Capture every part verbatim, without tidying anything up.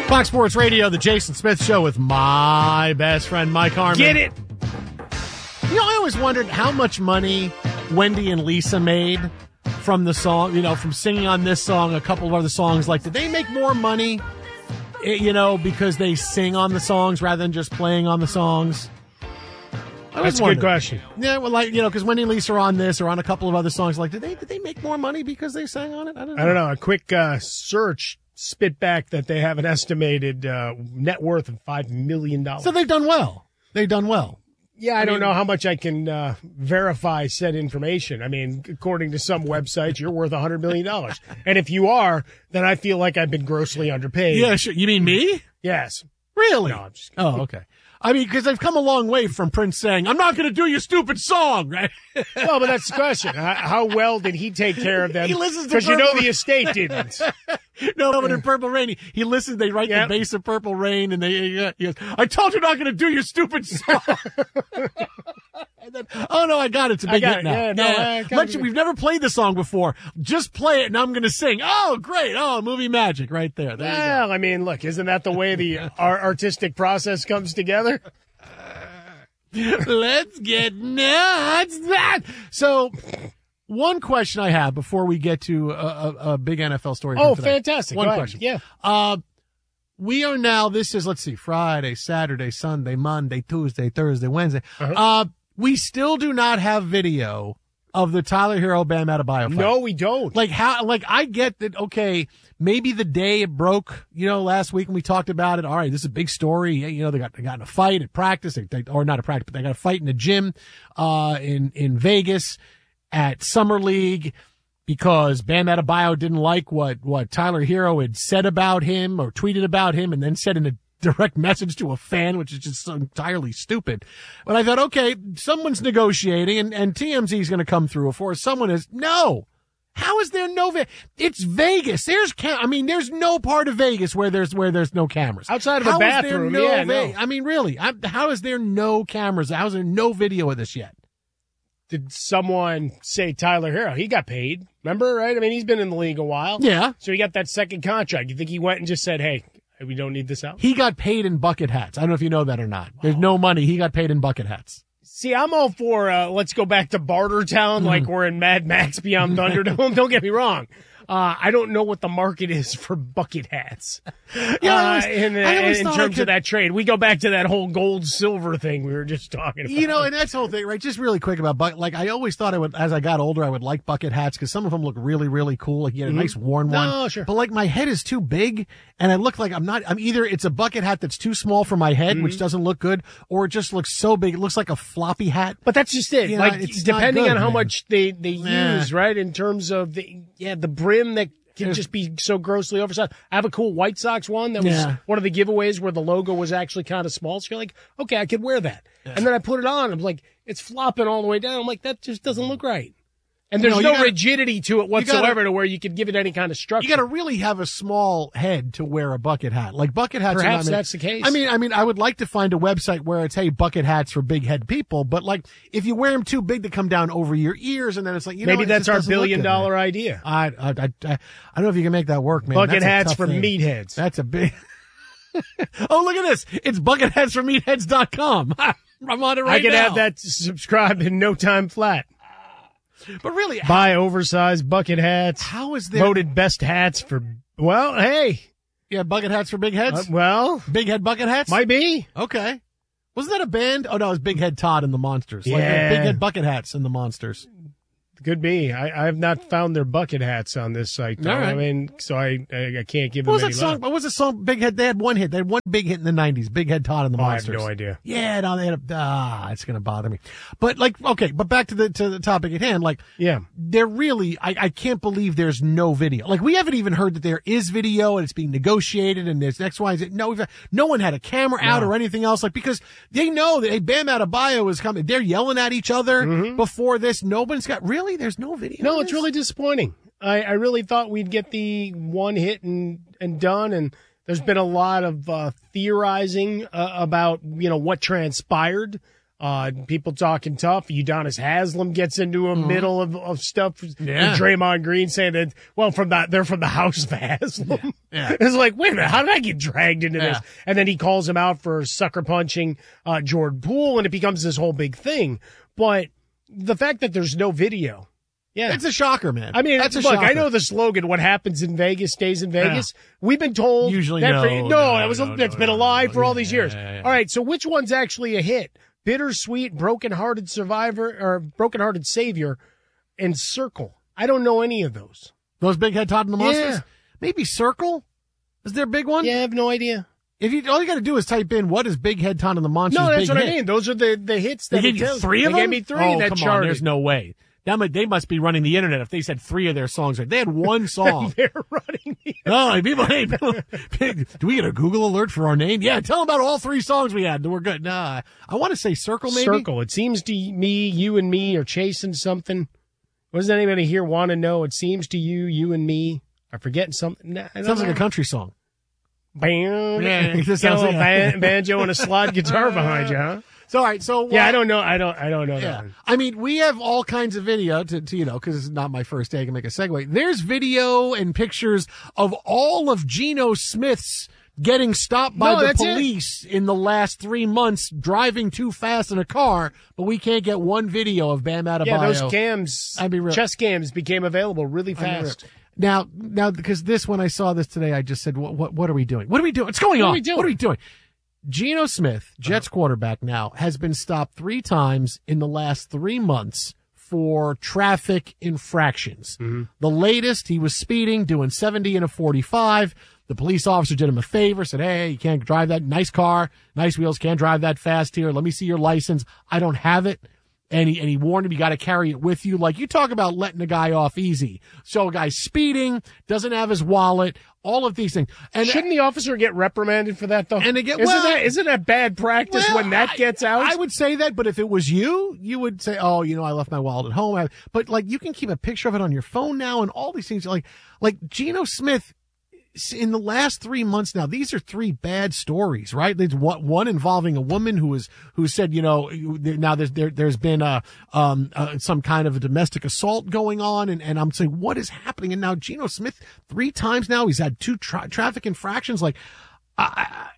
Fox Sports Radio, the Jason Smith Show with my best friend, Mike Harmon. Get it? You know, I always wondered how much money Wendy and Lisa made from the song, you know, from singing on this song, a couple of other songs. Like, did they make more money, you know, because they sing on the songs rather than just playing on the songs? That's a good question. Yeah, well, like, you know, because Wendy and Lisa are on this or on a couple of other songs. Like, did they did they make more money because they sang on it? I don't know. I don't know. A quick uh, search spit back that they have an estimated uh, net worth of five million dollars. So they've done well. They've done well. Yeah, I, I don't mean, know how much I can uh, verify said information. I mean, according to some websites, you're worth one hundred million dollars. And if you are, then I feel like I've been grossly underpaid. Yeah, sure. You mean me? Yes. Really? No, I'm just kidding. Oh, okay. I mean, because they've come a long way from Prince saying, I'm not going to do your stupid song, right? Well, but that's the question. How, how well did he take care of them? He listens to Because you know the estate didn't. No, but in Purple Rain, he, he listens, they write yep. the bass of Purple Rain, and they, uh, he goes, I told you not going to do your stupid song. And then, oh, no, I got it. It's a big hit it. now. Yeah, no, yeah. Let you, we've never played the song before. Just play it, and I'm going to sing. Oh, great. Oh, movie magic right there. there well, I mean, look, isn't that the way the our artistic process comes together? Let's get nuts. That. So, one question I have before we get to a, a, a big N F L story. Oh, fantastic. One Go question. Ahead. Yeah. Uh, we are now, this is, let's see, Friday, Saturday, Sunday, Monday, Tuesday, Thursday, Wednesday. Uh-huh. Uh, we still do not have video of the Tyler Hero Bam Adebayo fight. No, we don't. Like how, like I get that, okay, maybe the day it broke, you know, last week when we talked about it, all right, this is a big story. You know, they got, they got in a fight at practice, they, they, or not a practice, but they got a fight in the gym, uh, in, in Vegas at Summer League because Bam Adebayo didn't like what, what Tyler Hero had said about him or tweeted about him and then said in a direct message to a fan, which is just so entirely stupid. But I thought, okay, someone's negotiating and, and T M Z is going to come through before someone is. No. How is there no, Ve- it's Vegas. There's, cam- I mean, there's no part of Vegas where there's, where there's no cameras. Outside of a bathroom. No yeah, Ve- no. I mean, really, I, how is there no cameras? How is there no video of this yet? Did someone say Tyler Hero? He got paid. Remember, right? I mean, he's been in the league a while. Yeah. So he got that second contract. You think he went and just said, hey, we don't need this out? He got paid in bucket hats. I don't know if you know that or not. There's no money. He got paid in bucket hats. See, I'm all for, uh, let's go back to Bartertown like mm. we're in Mad Max Beyond Thunderdome. Don't get me wrong. Uh, I don't know what the market is for bucket hats. Yeah, uh, always, in, in terms could, of that trade. We go back to that whole gold silver thing we were just talking about. You know, and that's the whole thing, right? Just really quick about bucket. Like, I always thought I would, as I got older, I would like bucket hats because some of them look really, really cool. Like, you get a mm-hmm. nice worn one. Oh, sure. But like, my head is too big and I look like I'm not, I'm either, it's a bucket hat that's too small for my head, mm-hmm. which doesn't look good, or it just looks so big. It looks like a floppy hat. But that's just it. You like, know, it's depending good, on how man. much they, they yeah. use, right? In terms of the, yeah, the brim that can just be so grossly oversized. I have a cool White Sox one that was yeah. one of the giveaways where the logo was actually kind of small. So you're like, okay, I could wear that. Yeah. And then I put it on. I'm like, it's flopping all the way down. I'm like, that just doesn't look right. And there's no, no gotta, rigidity to it whatsoever gotta, to where you could give it any kind of structure. You got to really have a small head to wear a bucket hat. Like bucket hats. Perhaps are not, I mean, that's the case. I mean, I mean, I would like to find a website where it's, hey, bucket hats for big head people. But like, if you wear them too big to come down over your ears, and then it's like, you know, maybe it that's our good, billion dollar man. idea. I, I, I, I don't know if you can make that work, man. Bucket that's hats for thing. meatheads. That's a big. Oh, look at this! It's bucket hats for meatheads dot com. I'm on it right now. I could now. have that subscribed in no time flat. But really, buy oversized bucket hats. How is there voted best hats for? Well, hey, yeah, bucket hats for big heads. Uh, well, big head bucket hats might be okay. Wasn't that a band? Oh no, it was Big Head Todd and the Monsters. Yeah, like, uh, Big Head Bucket Hats and the Monsters. Could be. I, I have not found their bucket hats on this site, though. Right. I mean, so I I, I can't give what them was any that song? love. What was the song? Big Head. They had one hit. They had one big hit in the nineties. Big Head Todd and the oh, Monsters. I have no idea. Yeah, no, they had a, ah, it's gonna bother me. But like, okay, but back to the to the topic at hand. Like, yeah, they're really. I I can't believe there's no video. Like, we haven't even heard that there is video and it's being negotiated and there's X, Y, and Z. No, we've, no one had a camera out no. or anything else. Like, because they know that hey, Bam Adebayo is coming. They're yelling at each other mm-hmm. before this. Nobody's got really. There's no video. No, it's really disappointing. I, I really thought we'd get the one hit and, and done, and there's been a lot of uh, theorizing uh, about, you know, what transpired Uh, people talking tough. Udonis Haslem gets into a mm-hmm. middle of, of stuff. Yeah. With Draymond Green saying that, well, from the, they're from the house of Haslem. Yeah. Yeah. It's like, wait a minute, how did I get dragged into yeah. this? And then he calls him out for sucker punching uh, Jordan Poole, and it becomes this whole big thing. But the fact that there's no video. Yeah. It's a shocker, man. I mean, That's a look, shocker. I know the slogan, what happens in Vegas stays in Vegas. Yeah. We've been told. Usually that no. For, no, no, that was a, no, that's no, been no, a lie no, for all yeah, these yeah, years. Yeah, yeah. All right, so which one's actually a hit? Bittersweet, broken-hearted survivor, or broken-hearted savior, and Circle. I don't know any of those. Those big head Todd and the Monsters? Yeah. Maybe Circle? Is there a big one? Yeah, I have no idea. If you all you got to do is type in what is Big Head Todd and the Monsters. No, that's big what hit. I mean. Those are the, the hits that they gave you tells. three of they them. They gave me three oh, that come charted. on, there's no way. That might, they must be running the internet if they said three of their songs right. They had one song. They're running the No, people, hey, people, do we get a Google alert for our name? Yeah, tell them about all three songs we had. We're good. Nah, I want to say Circle, maybe. Circle. It seems to me, you and me are chasing something. What does anybody here want to know? It seems to you, you and me are forgetting something. Nah, I don't Sounds know. like a country song. Bam. Yeah, it Got a sounds little like ban- banjo and a slide guitar behind you, huh? So, all right, so. Yeah, uh, I don't know. I don't, I don't know Yeah. that one. I mean, we have all kinds of video to, to you know, because it's not my first day. I can make a segue. There's video and pictures of all of Geno Smith's getting stopped by No, the that's police in the last three months driving too fast in a car, but we can't get one video of Bam Adebayo. Yeah, those cams, I'd be real- chest cams became available really fast. Now, now, because this, when I saw this today, I just said, what, what, what are we doing? What are we doing? What's going What on? are we doing? What are we doing? Geno Smith, Jets quarterback now, has been stopped three times in the last three months for traffic infractions. Mm-hmm. The latest, he was speeding, doing seventy in a forty-five. The police officer did him a favor, said, hey, you can't drive that. Nice car, nice wheels, can't drive that fast here. Let me see your license. I don't have it. And he, and he warned him, you got to carry it with you. Like, you talk about letting a guy off easy. So a guy's speeding, doesn't have his wallet, all of these things. And shouldn't the officer get reprimanded for that, though? And again, isn't well, that isn't that bad practice well, when that I, gets out? I would say that, but if it was you, you would say, oh, you know, I left my wallet at home. I, but like, you can keep a picture of it on your phone now and all these things. Like, like Geno Smith, in the last three months now, these are three bad stories, right? There's one, one involving a woman who was, who said, you know, now there's, there, there's been a, um, uh, some kind of a domestic assault going on. And, and I'm saying, what is happening? And now Geno Smith, three times now, he's had two tra- traffic infractions. Like, I,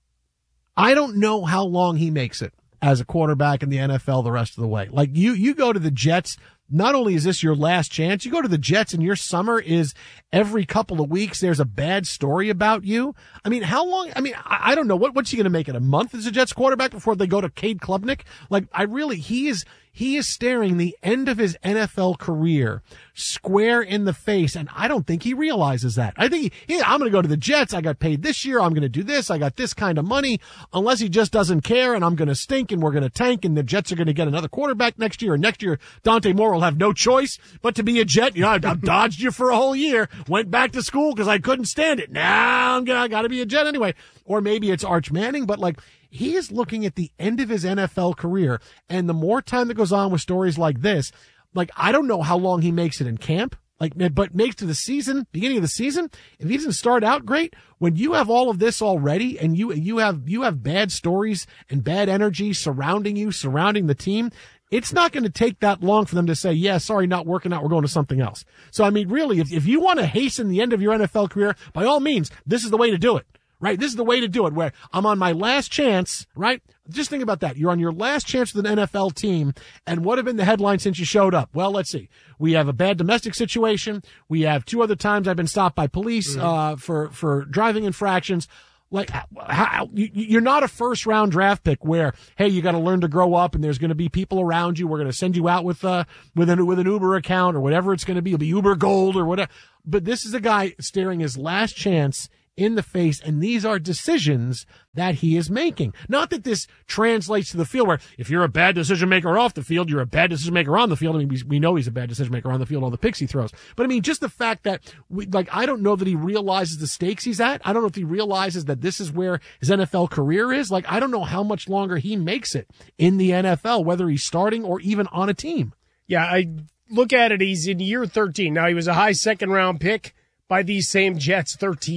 I don't know how long he makes it as a quarterback in the N F L the rest of the way. Like, you, you go to the Jets. Not only is this your last chance, you go to the Jets and your summer is every couple of weeks there's a bad story about you. I mean, how long? I mean, I, I don't know. What, what's he going to make it? A month as a Jets quarterback before they go to Cade Klubnik? Like, I really, he is, he is staring the end of his N F L career square in the face, and I don't think he realizes that. I think he, he I'm going to go to the Jets. I got paid this year. I'm going to do this. I got this kind of money. Unless he just doesn't care, and I'm going to stink, and we're going to tank, and the Jets are going to get another quarterback next year, and next year Dante Moore will have no choice but to be a Jet. You know, I've, I've dodged you for a whole year, went back to school because I couldn't stand it. Now I'm gonna, I got to be a Jet anyway. Or maybe it's Arch Manning, but like, he is looking at the end of his N F L career, and the more time that goes on with stories like this, like, I don't know how long he makes it in camp, like, but makes to the season, beginning of the season. If he doesn't start out great, when you have all of this already, and you you have you have bad stories and bad energy surrounding you, surrounding the team, it's not going to take that long for them to say, yeah, sorry, not working out, we're going to something else. So, I mean, really, if if you want to hasten the end of your N F L career, by all means, this is the way to do it. Right? This is the way to do it, where I'm on my last chance, right? Just think about that. You're on your last chance with an N F L team, and what have been the headlines since you showed up? Well, let's see. We have a bad domestic situation. We have two other times I've been stopped by police, mm-hmm. uh, for, for driving infractions. Like, how, you, you're not a first round draft pick where, hey, you got to learn to grow up, and there's going to be people around you. We're going to send you out with, uh, with an, with an Uber account or whatever it's going to be. It'll be Uber Gold or whatever. But this is a guy staring his last chance in the face, and these are decisions that he is making. Not that this translates to the field where if you're a bad decision maker off the field, you're a bad decision maker on the field. I mean, we, we know he's a bad decision maker on the field, all the picks he throws. But I mean, just the fact that, we, like, I don't know that he realizes the stakes he's at. I don't know if he realizes that this is where his N F L career is. Like, I don't know how much longer he makes it in the N F L, whether he's starting or even on a team. Yeah, I look at it. He's in year thirteen. Now, he was a high second round pick by these same Jets thirteen